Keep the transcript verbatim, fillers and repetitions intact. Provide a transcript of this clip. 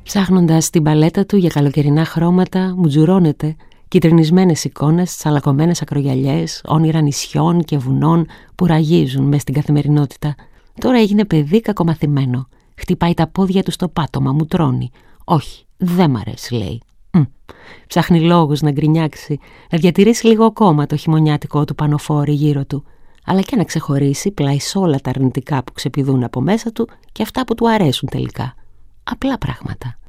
Ψάχνοντας την παλέτα του για καλοκαιρινά χρώματα, μου τζουρώνεται κυτρινισμένες εικόνες, τσαλακωμένες ακρογιαλιές, όνειρα νησιών και βουνών που ραγίζουν μες στην καθημερινότητα. Τώρα έγινε παιδί κακομαθημένο. Χτυπάει τα πόδια του στο πάτωμα, μου τρώνει. Όχι, δεν μ' αρέσει, λέει. Μ. Ψάχνει λόγους να γκρινιάξει, να διατηρήσει λίγο ακόμα το χειμωνιάτικο του πανοφόρι γύρω του, αλλά και να ξεχωρίσει πλάι σ' όλα τα αρνητικά που ξεπηδούν από μέσα του και αυτά που του αρέσουν τελικά. Απλά πράγματα.